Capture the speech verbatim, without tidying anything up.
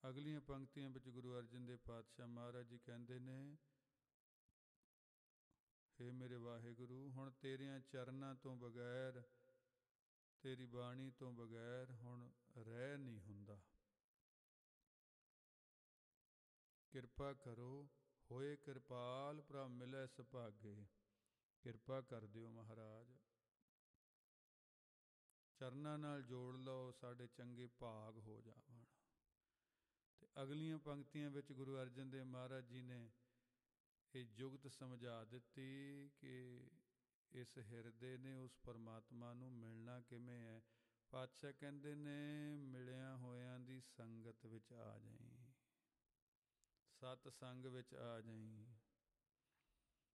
ਅਗਲੀਆਂ ਪੰਕਤੀਆਂ ਵਿੱਚ ਗੁਰੂ ਅਰਜਨ ਦੇਵ ਪਾਤਸ਼ਾਹ ਮਹਾਰਾਜ ਜੀ ਕਹਿੰਦੇ ਨੇ, ਹੇ ਮੇਰੇ ਵਾਹਿਗੁਰੂ, ਹੁਣ ਤੇਰਿਆਂ ਚਰਨਾਂ ਤੋਂ ਬਗੈਰ, ਤੇਰੀ ਬਾਣੀ ਤੋਂ ਬਗੈਰ ਹੁਣ ਰਹਿ ਨਹੀਂ ਹੁੰਦਾ। ਕਿਰਪਾ ਕਰੋ, ਹੋਏ ਕਿਰਪਾਲ ਪ੍ਰਭ ਮਿਲੈ ਸੁਭਾਗੇ। ਕਿਰਪਾ ਕਰ ਦਿਓ ਮਹਾਰਾਜ, ਚਰਨਾਂ ਨਾਲ ਜੋੜ ਲਓ, ਸਾਡੇ ਚੰਗੇ ਭਾਗ ਹੋ ਜਾਵਣ। ਅਤੇ ਅਗਲੀਆਂ ਪੰਕਤੀਆਂ ਵਿੱਚ ਗੁਰੂ ਅਰਜਨ ਦੇਵ ਮਹਾਰਾਜ ਜੀ ਨੇ ਇਹ ਜੁਗਤ ਸਮਝਾ ਦਿੱਤੀ ਕਿ ਇਸ ਹਿਰਦੇ ਨੇ ਉਸ ਪਰਮਾਤਮਾ ਨੂੰ ਮਿਲਣਾ ਕਿਵੇਂ ਹੈ। ਪਾਤਸ਼ਾਹ ਕਹਿੰਦੇ ਨੇ, ਮਿਲਿਆਂ ਹੋਇਆਂ ਦੀ ਸੰਗਤ ਵਿੱਚ ਆ ਜਾਈਂ, ਸਤ ਸੰਗ ਵਿੱਚ ਆ ਜਾਈਂ,